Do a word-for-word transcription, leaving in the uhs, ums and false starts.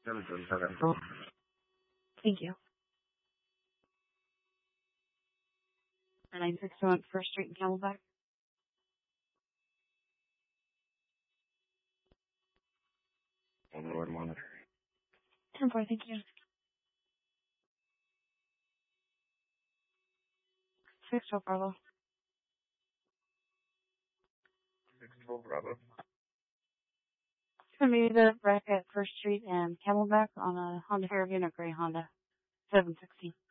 seven seven seven. Oh. Thank you. nine six two one First Street in Camelback. One Lord Monitor. ten four, thank you. six twelve Bravo. six twelve Bravo. It's going to be the wreck at First Street and Camelback on a Honda Caravan or gray Honda seven sixteen.